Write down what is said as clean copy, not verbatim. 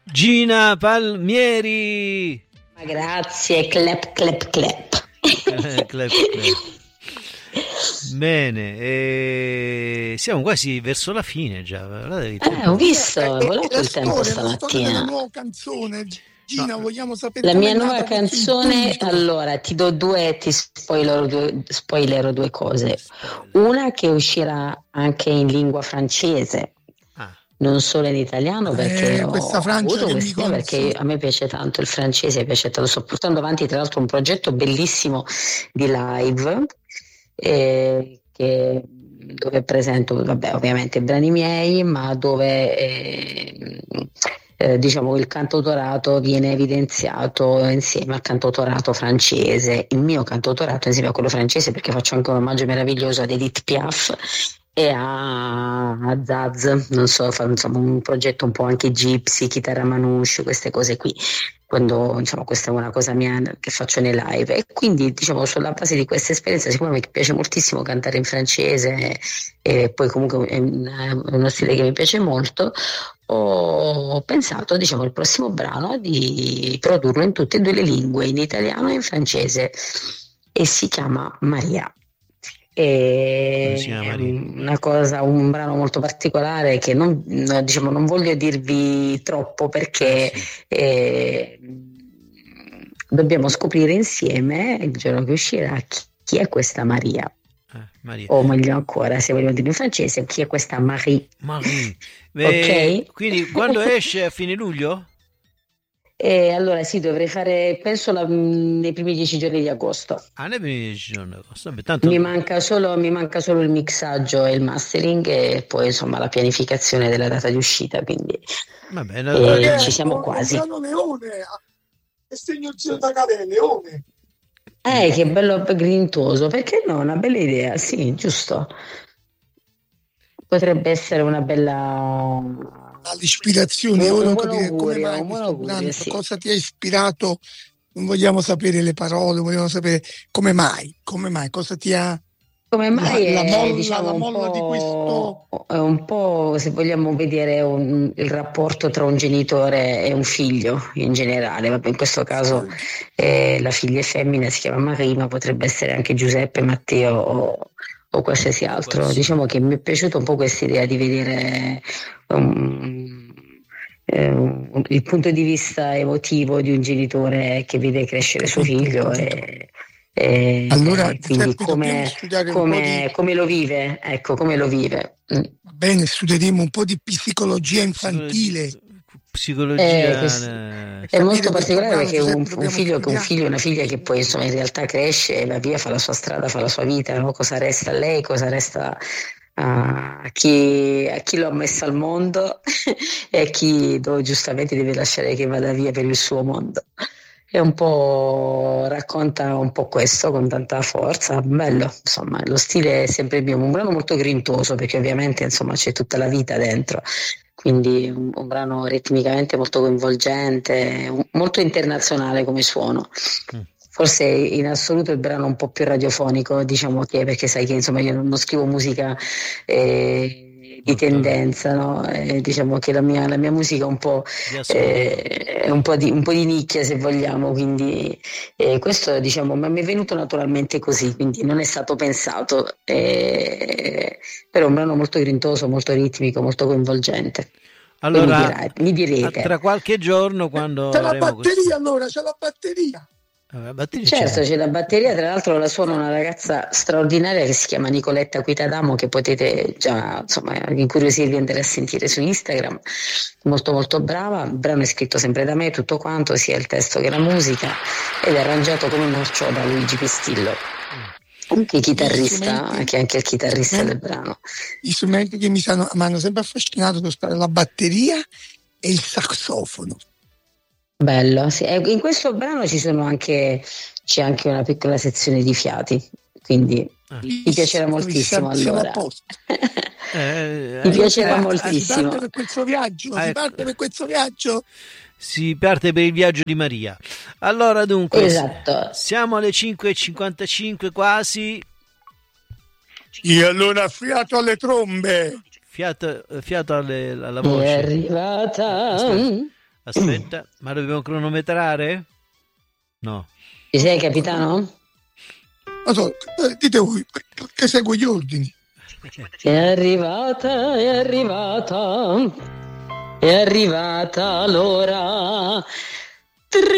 Gina Palmieri. Ma grazie, clap clap clap. Clap, clap. Bene, siamo quasi verso la fine già. Ho visto, volato il tempo stamattina. La nuova canzone, Gina, vogliamo sapere la mia nuova canzone. Allora, ti spoilerò due cose. Una che uscirà anche in lingua francese. Non solo in italiano, perché perché a me piace tanto il francese, piace tanto. Sto portando avanti tra l'altro un progetto bellissimo di live dove presento ovviamente i brani miei, ma dove diciamo il cantautorato viene evidenziato insieme al cantautorato francese, il mio cantautorato insieme a quello francese, perché faccio anche un omaggio meraviglioso ad Edith Piaf e a Zaz, non so, insomma un progetto un po' anche gypsy, chitarra manouche, queste cose qui, quando insomma questa è una cosa mia che faccio nei live, e quindi diciamo sulla base di questa esperienza, siccome mi piace moltissimo cantare in francese e poi comunque è uno stile che mi piace molto, ho pensato diciamo il prossimo brano di produrlo in tutte e due le lingue, in italiano e in francese, e si chiama Maria. È una cosa, un brano molto particolare che non voglio dirvi troppo, perché dobbiamo scoprire insieme il giorno che uscirà chi è questa Maria. O meglio ancora, se vogliamo dire in francese, chi è questa Marie. Ok? Quindi quando esce? A fine luglio? Allora sì, dovrei fare, penso nei primi 10 giorni di agosto. Nei primi 10 giorni di agosto. Vabbè, tanto... mi manca solo il mixaggio e il mastering, e poi insomma la pianificazione della data di uscita, quindi ci siamo quasi. Leone, è segno zio da Leone. Che bello grintoso, perché no? Una bella idea, sì, giusto. Potrebbe essere una bella... All'ispirazione, volevo capire come mai questo brano, cosa ti ha ispirato. Non vogliamo sapere le parole, vogliamo sapere come mai, cosa ti ha... Come mai la diciamo, molla di questo... È un po', se vogliamo vedere il rapporto tra un genitore e un figlio in generale. Vabbè, in questo caso la figlia è femmina, si chiama Maria, ma potrebbe essere anche Giuseppe, Matteo o qualsiasi altro. Diciamo che mi è piaciuta un po' questa idea di vedere il punto di vista emotivo di un genitore che vede crescere suo figlio allora quindi come lo vive, ecco, come lo vive. Va bene, studieremo un po' di psicologia infantile. È molto particolare, perché un figlio e una figlia che poi insomma in realtà cresce, va via, fa la sua strada, fa la sua vita, no? Cosa resta a lei, cosa resta a chi lo ha messo al mondo e a chi giustamente deve lasciare che vada via per il suo mondo. È un po', racconta un po' questo con tanta forza, bello, insomma, lo stile è sempre mio, un brano molto grintoso, perché ovviamente insomma c'è tutta la vita dentro, quindi un brano ritmicamente molto coinvolgente, molto internazionale come suono. Forse in assoluto il brano un po' più radiofonico, diciamo, che perché sai che insomma io non scrivo musica di tendenza, no? Diciamo che la mia musica è un po' di nicchia, se vogliamo, quindi questo diciamo mi è venuto naturalmente così, quindi non è stato pensato, però è un brano molto grintoso, molto ritmico, molto coinvolgente. Allora mi direte tra qualche giorno, quando c'è la batteria, allora c'è la batteria. Certo, c'è la batteria, tra l'altro la suona una ragazza straordinaria che si chiama Nicoletta Quitadamo, che potete già insomma incuriosirvi e andare a sentire su Instagram, molto molto brava. Il brano è scritto sempre da me, tutto quanto, sia il testo che la musica, ed è arrangiato come morcio da Luigi Pistillo, anche chitarrista, che è anche il chitarrista del brano. Gli strumenti che mi hanno sempre affascinato sono stati la batteria e il sassofono. Bello, sì. In questo brano c'è anche una piccola sezione di fiati, quindi mi piacerà moltissimo. Allora mi piacerà moltissimo. Si parte per questo viaggio. Si parte per il viaggio di Maria. Allora dunque, esatto. Siamo alle 5:55 quasi. E allora fiato alle trombe. Fiato alla voce. È arrivata. Aspetta, ma dobbiamo cronometrare? No. Ci sei, capitano? Non so, dite voi, che seguo gli ordini. È arrivata l'ora.